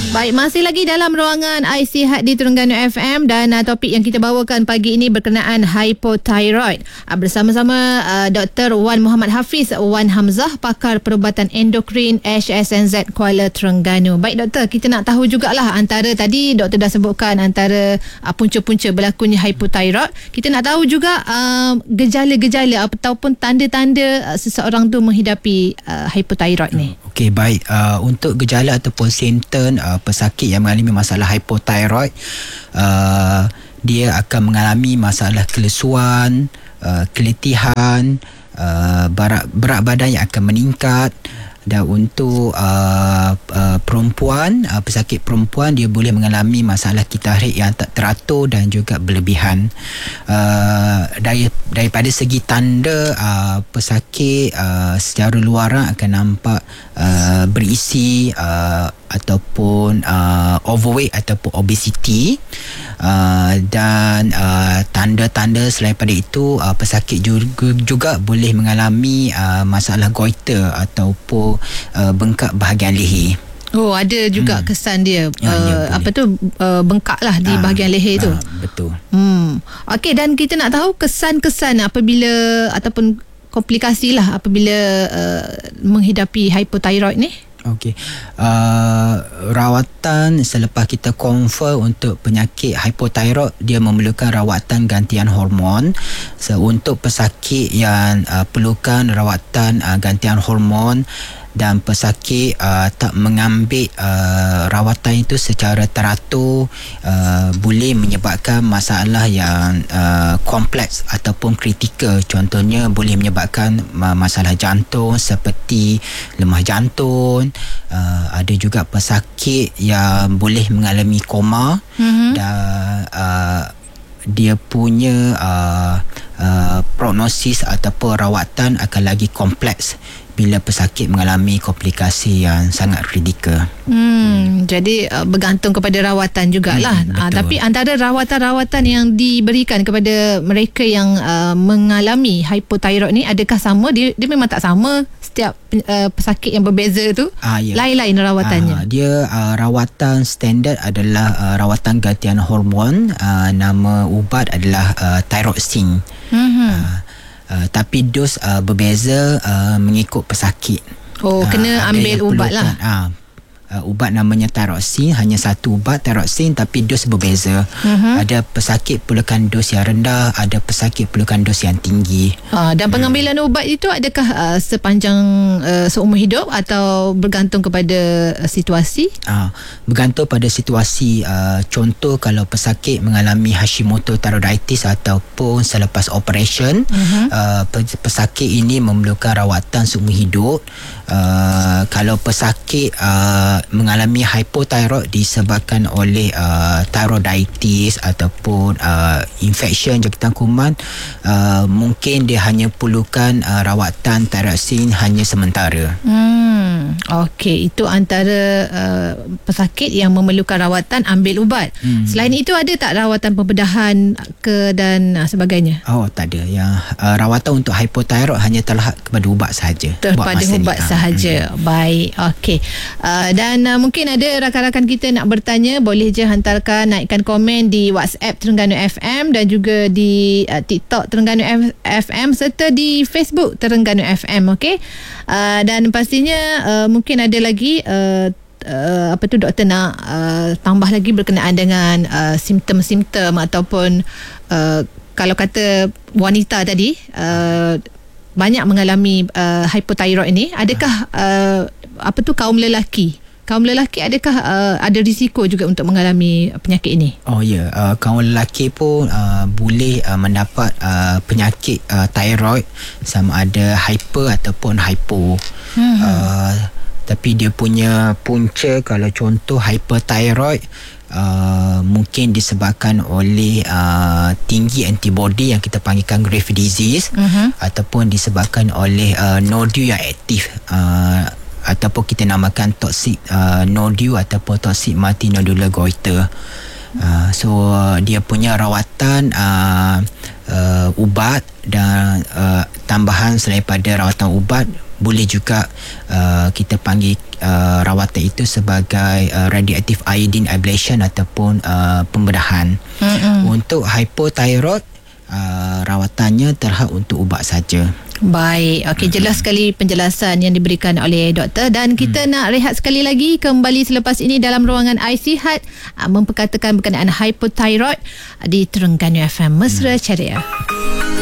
Baik, masih lagi dalam ruangan iSihat di Terengganu FM dan topik yang kita bawakan pagi ini berkenaan hypothyroid. Bersama-sama Dr. Wan Muhammad Hafiz Wan Hamzah, pakar perubatan endokrin HSNZ Kuala Terengganu. Baik doktor, kita nak tahu jugalah antara tadi doktor dah sebutkan antara punca-punca berlakunya hypothyroid. Kita nak tahu juga gejala-gejala ataupun tanda-tanda seseorang tu menghidapi hypothyroid ni. Okey, baik. Untuk gejala ataupun simptom pesakit yang mengalami masalah hypothyroid, dia akan mengalami masalah kelesuan, keletihan, berat badan yang akan meningkat. Dan untuk perempuan, pesakit perempuan, dia boleh mengalami masalah kitahrik yang tak teratur dan juga berlebihan. Daripada segi tanda, pesakit secara luaran akan nampak berisi ataupun overweight ataupun obesity, dan tanda-tanda selain pada itu, pesakit juga boleh mengalami masalah goiter ataupun bengkak bahagian leher. Oh, ada juga kesan dia bengkak lah di bahagian leher tu. Betul. Okey, dan kita nak tahu kesan-kesan apabila ataupun komplikasi lah apabila menghidapi hypothyroid ni. Okey. Rawatan selepas kita confirm untuk penyakit hypothyroid, dia memerlukan rawatan gantian hormon. Untuk pesakit yang perlukan rawatan gantian hormon dan pesakit tak mengambil rawatan itu secara teratur, boleh menyebabkan masalah yang kompleks ataupun kritikal. Contohnya boleh menyebabkan masalah jantung seperti lemah jantung. Ada juga pesakit yang boleh mengalami koma, dan dia punya prognosis ataupun rawatan akan lagi kompleks bila pesakit mengalami komplikasi yang sangat kritikal. Jadi bergantung kepada rawatan jugalah. Tapi antara rawatan-rawatan yang diberikan kepada mereka yang mengalami hypothyroid ni, adakah sama? Dia memang tak sama setiap pesakit yang berbeza tu? Lain-lain rawatannya. Dia rawatan standard adalah rawatan gantian hormon. Nama ubat adalah thyroxine. Tapi dos berbeza mengikut pesakit. Kena ambil ubat lah. Ubat namanya thyroxine, hanya satu ubat thyroxine, tapi dos berbeza. Ada pesakit perlukan dos yang rendah, ada pesakit perlukan dos yang tinggi. Dan pengambilan ubat itu adakah sepanjang seumur hidup atau bergantung kepada situasi? Bergantung pada situasi. Contoh, kalau pesakit mengalami Hashimoto thyroiditis ataupun selepas operation, pesakit ini memerlukan rawatan seumur hidup. Kalau pesakit mengalami hypothyroid disebabkan oleh thyroiditis ataupun infection jangkitan kuman, mungkin dia hanya perlukan rawatan thyroxine hanya sementara. Okey, itu antara pesakit yang memerlukan rawatan ambil ubat. Selain itu, ada tak rawatan pembedahan dan sebagainya? Tak ada. Yang rawatan untuk hypothyroid hanya terlehat kepada ubat sahaja. Kepada ubat sahaja. Baik, okey. Dan mungkin ada rakan-rakan kita nak bertanya, boleh je hantarkan, naikkan komen di WhatsApp Terengganu FM dan juga di TikTok Terengganu FM serta di Facebook Terengganu FM. Okey. Dan pastinya mungkin ada lagi doktor nak tambah lagi berkenaan dengan simptom-simptom ataupun kalau kata wanita tadi banyak mengalami hypothyroid ini, adakah kaum lelaki adakah ada risiko juga untuk mengalami penyakit ini? Kaum lelaki pun boleh mendapat penyakit thyroid, sama ada hyper ataupun hypo. Tapi dia punya punca, kalau contoh hyperthyroid, mungkin disebabkan oleh tinggi antibody yang kita panggilkan Graves' disease, ataupun disebabkan oleh nodule yang aktif, ataupun kita namakan toxic nodule ataupun toxic multinodular goiter. So dia punya rawatan ubat dan tambahan selain pada rawatan ubat, boleh juga kita panggil rawatan itu sebagai radioactive iodine ablation ataupun pembedahan. Untuk hypothyroid, rawatannya terhad untuk ubat saja. Baik, okey, jelas sekali penjelasan yang diberikan oleh doktor, dan kita nak rehat sekali lagi, kembali selepas ini dalam ruangan iSihat memperkatakan berkenaan hypothyroid di Terengganu FM. Mesra ceria.